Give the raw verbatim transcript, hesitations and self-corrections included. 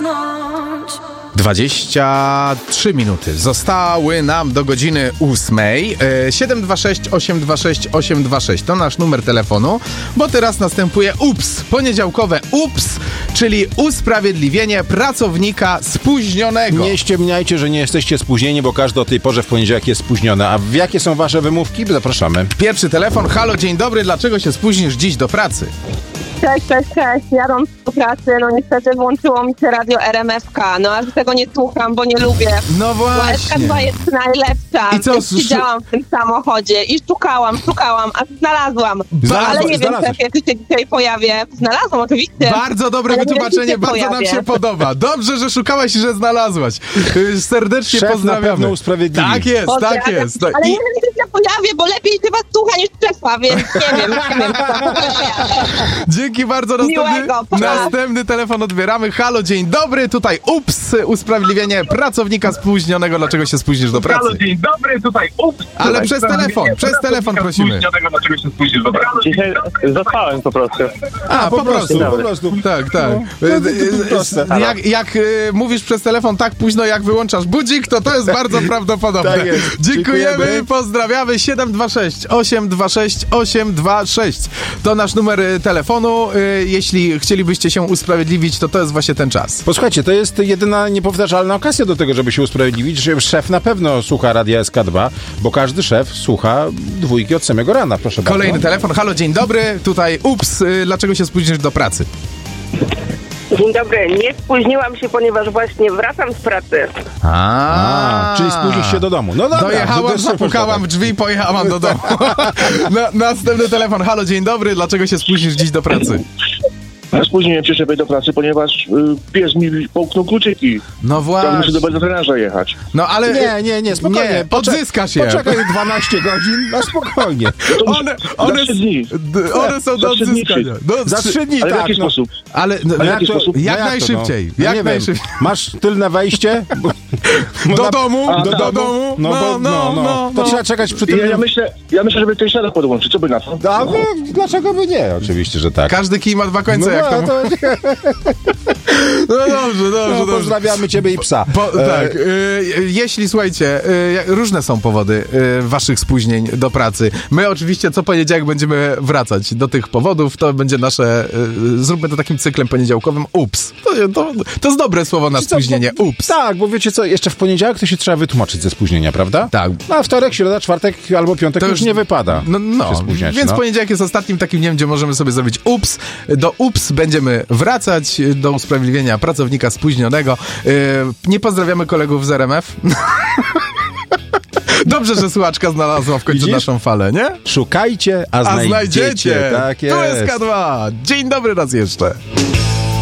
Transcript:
zasnąć. dwadzieścia trzy minuty zostały nam do godziny ósmej. siedem dwa sześć osiem dwa sześć osiem dwa sześć to nasz numer telefonu, bo teraz następuje ups, poniedziałkowe ups, czyli usprawiedliwienie pracownika spóźnionego. Nie ściemniajcie, że nie jesteście spóźnieni, bo każdy o tej porze w poniedziałek jest spóźniony. A w jakie są wasze wymówki? Zapraszamy. Pierwszy telefon. Halo, dzień dobry, dlaczego się spóźnisz dziś do pracy? Cześć, cześć, cześć. Jadąc do pracy, no niestety włączyło mi się radio R M F K. No aż tego nie słucham, bo nie lubię. No Bo S K właśnie. dwa jest najlepsza. I co, Więc siedziałam w tym samochodzie i szukałam, szukałam, aż znalazłam. Znalazła- Ale nie wiem, znalazłeś. czy się dzisiaj pojawię. Znalazłam oczywiście. Bardzo dobre Ale nie wytłumaczenie, wiem, czy bardzo nam pojawię. się podoba. Dobrze, że szukałaś i że znalazłaś. Yy, Serdecznie Szef na pozdrawiamy. pewno usprawiedliwi. Tak jest, Pozdrawiam. tak jest. Ale I nie wiem, czy się pojawię, bo lepiej się was słucha niż szefa, więc nie wiem, nie wiem. dzięki bardzo. Następny, Miłego, pa. następny telefon odbieramy. Halo, dzień dobry. Tutaj ups, usprawiedliwienie pracownika spóźnionego. Dlaczego się spóźnisz do pracy? Halo, dzień dobry, tutaj ups. Ale Tutaj przez telefon, przez telefon prosimy. Spóźnionego, dlaczego się spóźnisz do pracy? Dzisiaj zaspałem po prostu. A, po, prostu, po prostu. Tak, tak. No, Y, to- y, to- to proste. y, Jak, jak y, mówisz przez telefon tak późno, jak wyłączasz budzik, to to jest bardzo prawdopodobne. Tak jest. Dziękujemy, Dziękujemy. pozdrawiamy. siedem dwa sześć osiem dwa sześć osiem dwa sześć to nasz numer y, telefonu. Y, Jeśli chcielibyście się usprawiedliwić, to to jest właśnie ten czas. Posłuchajcie, to jest jedyna niepowtarzalna okazja do tego, żeby się usprawiedliwić, że szef na pewno słucha Radia S K dwa, bo każdy szef słucha dwójki od samego rana, proszę Kolejny bardzo. telefon. Halo, dzień dobry. Tutaj ups, y, dlaczego się spóźnisz do pracy? Dzień dobry, nie spóźniłam się, ponieważ właśnie wracam z pracy. A, czyli spóźnisz się do domu. No dobra. to Dojechałam, też zapukałam w drzwi i pojechałam do domu. Na, następny telefon. Halo, dzień dobry. Dlaczego się spóźnisz dziś do pracy? Ja spóźniłem się żeby do pracy, ponieważ y, pies mi połknął kluczyki. No Tak właśnie. muszę do weterynarza jechać. No ale... Nie, nie, nie, spokojnie. Nie, Poczek- odzyskasz je. Poczekaj dwanaście godzin, na spokojnie. To muszę- One, za one, trzy dni. d- one są do Za trzy dni odzyskania. No, Za trzy dni, Ale w tak. jaki no. sposób? Ale no, Ale jak, jaki to, sposób? jak No to, najszybciej. no? Jak Nie najszybciej. wiem. Masz tylne wejście? Bo Do na- domu, A, do, do do domu? domu. No, bo, no, no, To trzeba czekać przy tym. Ja, ja, myślę, ja myślę, żeby ten śladek podłączyć. Co by na to? A, no, dlaczego by nie? Oczywiście, że tak. Każdy kij ma dwa końce, No, jak to... to... No dobrze, dobrze, No, dobrze. pozdrawiamy ciebie i psa. Po, E, tak, y, jeśli słuchajcie, y, jak- różne są powody y, waszych spóźnień do pracy. My oczywiście co poniedziałek będziemy wracać do tych powodów, to będzie nasze, y, zróbmy to takim cyklem poniedziałkowym, ups. To, to, to jest dobre słowo na Wiecie co, spóźnienie, bo- ups. Tak, bo wiecie co, jeszcze w poniedziałek to się trzeba wytłumaczyć ze spóźnienia, prawda? Tak. No, a wtorek, środa, czwartek albo piątek To już już- nie wypada No, no się spóźniać. więc no. poniedziałek jest ostatnim takim dniem, gdzie możemy sobie zrobić ups. Do ups będziemy wracać, do usprawiedliwienia pracownika spóźnionego. Y, nie pozdrawiamy kolegów z R M F. Dobrze, że słuchaczka znalazła w końcu Widzisz? naszą falę, nie? Szukajcie, a, A znajdziecie. znajdziecie. Tak Tu jest. jest K dwa. Dzień dobry raz jeszcze.